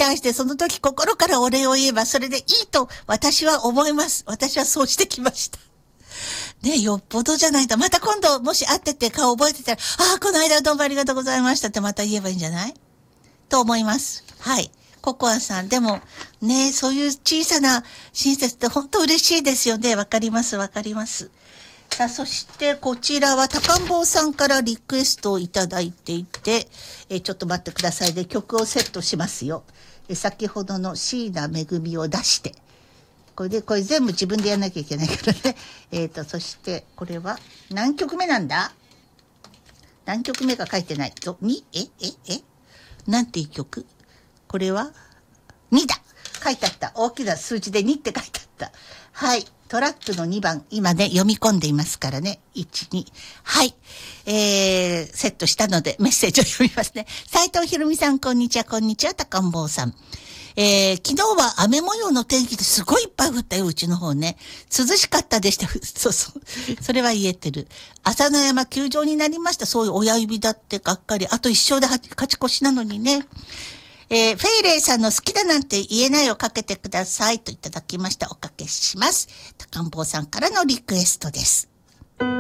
対してその時心からお礼を言えばそれでいいと私は思います。私はそうしてきました。ね、よっぽどじゃないと、また今度もし会ってて顔覚えてたら、ああ、この間どうもありがとうございましたってまた言えばいいんじゃないと思います。はい。ココアさん、でもね、そういう小さな親切って本当嬉しいですよね。わかります、わかります。さあ、そしてこちらは高んぼうさんからリクエストをいただいていて、ちょっと待ってくださいね。曲をセットしますよ。先ほどの椎名恵みを出して。これ全部自分でやんなきゃいけないからね。そしてこれは何曲目なんだ？何曲目か書いてない。なんていう曲？これは2だ。書いてあった。大きな数字で2って書いてあった。はい。トラックの2番、今ね、読み込んでいますからね。1、2。はい。セットしたのでメッセージを読みますね。斉藤ひろみさん、こんにちは、こんにちは、高んぼうさん。昨日は雨模様の天気ですごいいっぱい降ったよ、うちの方ね。涼しかったでした。そうそう。それは言えてる。朝乃山休場になりました。そういう親指だってがっかり。あと一勝で勝ち越しなのにね。フェイレイさんの好きだなんて言えないをかけてくださいといただきました。おかけします。高んぼうさんからのリクエストです。